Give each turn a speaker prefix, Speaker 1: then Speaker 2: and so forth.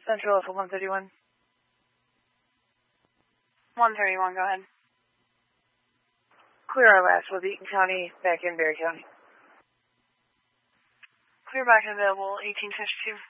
Speaker 1: Central for 131.
Speaker 2: 131, go ahead.
Speaker 1: Clear our last with Eaton County, back in Berry County.
Speaker 2: Clear back and available, 1852.